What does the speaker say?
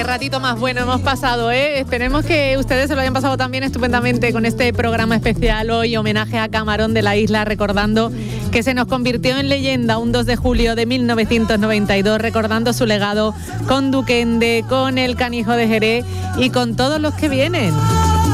ratito más bueno hemos pasado, ¿eh? Esperemos que ustedes se lo hayan pasado también estupendamente con este programa especial hoy, homenaje a Camarón de la Isla, recordando que se nos convirtió en leyenda un 2 de julio de 1992, recordando su legado con Duquende, con el Canijo de Jerez y con todos los que vienen.